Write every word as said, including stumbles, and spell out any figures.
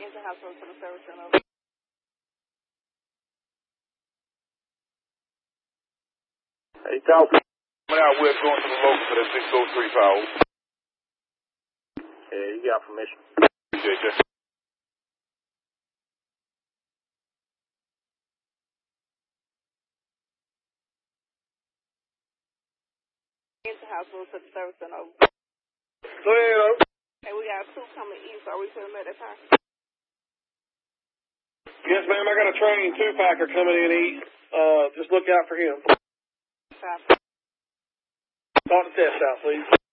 Into hospital to the service center. Over. Hey, talk. Coming out west going to the local for that six oh three power. Yeah, you got permission. Appreciate that. Into hospital to the service center. Over. Go ahead, over. Hey, we got two coming east. Are we putting them at that time? Yes, ma'am. I got a train two-packer coming in east. Uh, just look out for him. Stop. Talk to test out, please.